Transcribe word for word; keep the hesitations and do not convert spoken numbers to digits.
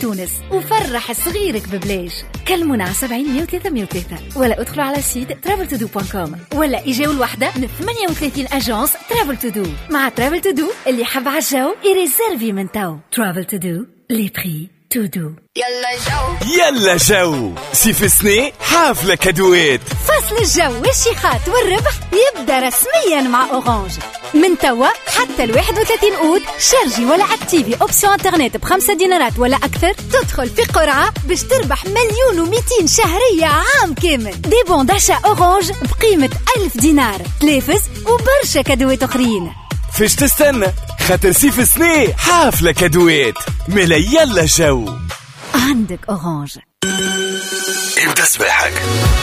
تونس وفرح صغيرك ببلاش. كلمونا على سبعين مية وثلاثة مية وثلاثة ولا ادخلوا على سيت ترافل تو دو دوت كوم ولا اجاو الوحدة من ثمانية وثلاثين اجانس ترافل تو دو. مع ترافل تو دو اللي حب عالجو يريزيرفي من تو. ترافل تو دو لي بري تو دو. يلا جو يلا جو سيف سني حافلة كادوات. فصل الجو والشيخات والربح يبدأ رسميا مع أورانج من توا حتى الواحد وثلاثين أود. شارجي ولا اكتيفي اوبسيون انترنت بخمسة دينارات ولا أكثر تدخل في قرعة باش تربح مليون ومئتين شهرية عام كامل. دي بون داشا أورانج بقيمة ألف دينار، تلافز وبرشا كادوات أخرين. فيش تستنى خاطر سيف سني حافلة كادوات ملا. يلا جو عندك أورانج. ابدأ صباحك.